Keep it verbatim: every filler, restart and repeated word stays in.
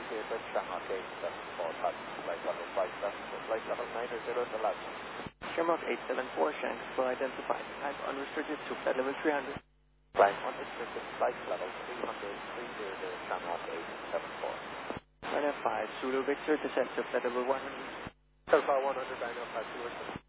associated with Shamrock eight seven four, touch, flight level five seven, flight level nine zero to left. Shamrock eight seven four, Shanks, will identify type unrestricted to flight level three hundred. Flight unrestricted, flight level three hundred, three hundred, Shamrock eight seven four. Runway five, Zulu Victor, descent to flight level one hundred. Alpha one hundred, nine oh five,